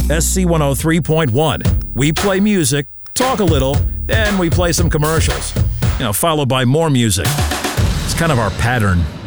SC103.1. We play music, talk a little, then we play some commercials. Followed by more music. It's kind of our pattern.